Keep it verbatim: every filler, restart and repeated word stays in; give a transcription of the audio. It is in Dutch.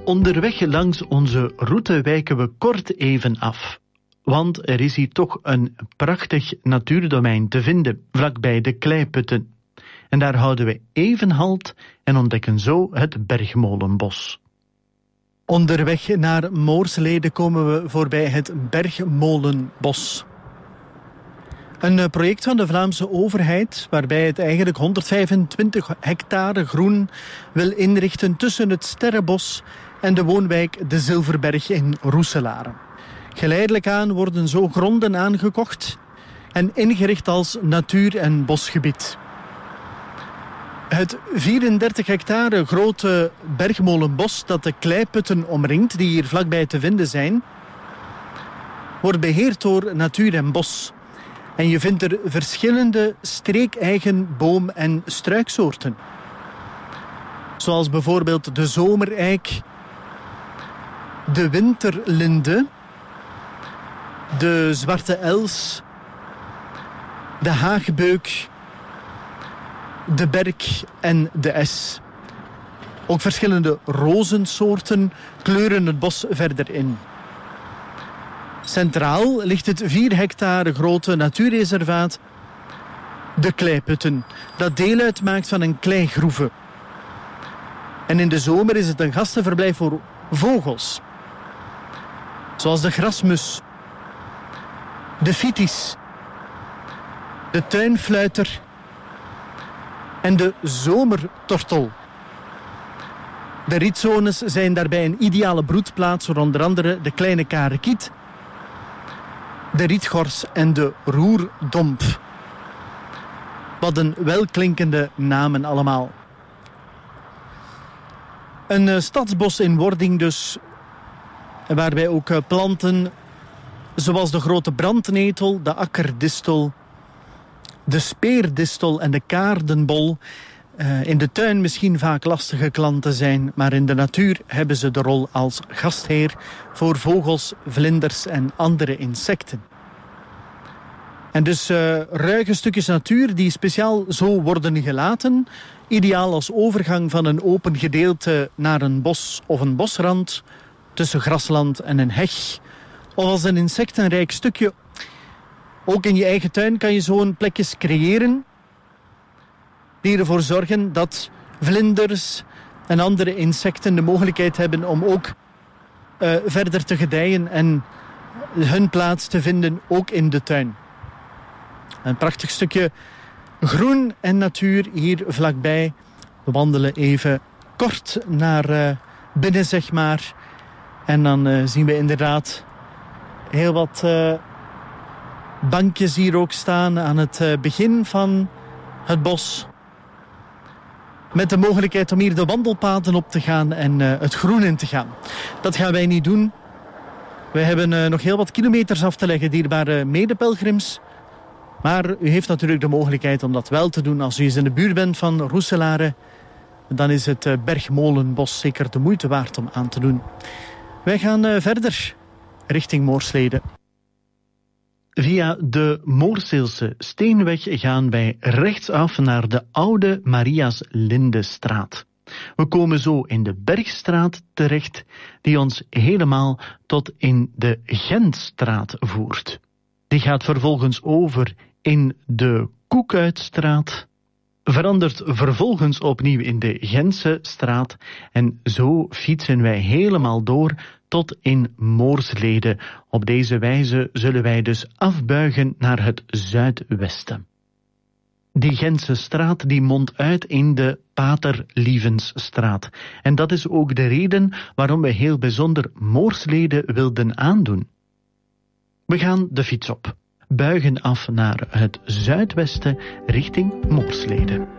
Onderweg langs onze route wijken we kort even af. Want er is hier toch een prachtig natuurdomein te vinden, vlakbij de Kleiputten. En daar houden we even halt en ontdekken zo het Bergmolenbos. Onderweg naar Moorslede komen we voorbij het Bergmolenbos. Een project van de Vlaamse overheid waarbij het eigenlijk honderdvijfentwintig hectare groen wil inrichten tussen het Sterrenbos en de woonwijk De Zilverberg in Roeselare. Geleidelijk aan worden zo gronden aangekocht en ingericht als natuur- en bosgebied. Het vierendertig hectare grote Bergmolenbos dat de Kleiputten omringt, die hier vlakbij te vinden zijn, wordt beheerd door Natuur en Bos. En je vindt er verschillende streekeigen boom- en struiksoorten. Zoals bijvoorbeeld de zomereik, de winterlinde, de zwarte els, de haagbeuk, de berk en de es. Ook verschillende rozensoorten kleuren het bos verder in. Centraal ligt het vier hectare grote natuurreservaat De Kleiputten, dat deel uitmaakt van een kleigroeve. En in de zomer is het een gastenverblijf voor vogels. Zoals de grasmus, de fitis, de tuinfluiter en de zomertortel. De rietzones zijn daarbij een ideale broedplaats voor onder andere de kleine karekiet, de rietgors en de roerdomp. Wat een welklinkende namen allemaal. Een uh, stadsbos in wording dus, waarbij ook uh, planten zoals de grote brandnetel, de akkerdistel, de speerdistel en de kaardenbol uh, in de tuin misschien vaak lastige klanten zijn, maar in de natuur hebben ze de rol als gastheer voor vogels, vlinders en andere insecten. En dus uh, ruige stukjes natuur die speciaal zo worden gelaten, ideaal als overgang van een open gedeelte naar een bos of een bosrand, tussen grasland en een heg, of als een insectenrijk stukje. Ook in je eigen tuin kan je zo'n plekjes creëren die ervoor zorgen dat vlinders en andere insecten de mogelijkheid hebben om ook uh, verder te gedijen en hun plaats te vinden, ook in de tuin. Een prachtig stukje groen en natuur hier vlakbij. We wandelen even kort naar uh, binnen, zeg maar. En dan uh, zien we inderdaad heel wat uh, bankjes hier ook staan aan het uh, begin van het bos. Met de mogelijkheid om hier de wandelpaden op te gaan en uh, het groen in te gaan. Dat gaan wij niet doen. Wij hebben uh, nog heel wat kilometers af te leggen, dierbare medepelgrims. Maar u heeft natuurlijk de mogelijkheid om dat wel te doen als u eens in de buurt bent van Roeselare. Dan is het uh, Bergmolenbos zeker de moeite waard om aan te doen. Wij gaan uh, verder richting Moorslede. Via de Moorseelse Steenweg gaan wij rechtsaf naar de oude Marias Lindestraat. We komen zo in de Bergstraat terecht, die ons helemaal tot in de Gentstraat voert. Die gaat vervolgens over in de Koekuitstraat, verandert vervolgens opnieuw in de Gentse straat en zo fietsen wij helemaal door tot in Moorslede. Op deze wijze zullen wij dus afbuigen naar het zuidwesten. Die Gentse straat die mondt uit in de Paterlievensstraat. En dat is ook de reden waarom we heel bijzonder Moorslede wilden aandoen. We gaan de fiets op, buigen af naar het zuidwesten richting Moorslede.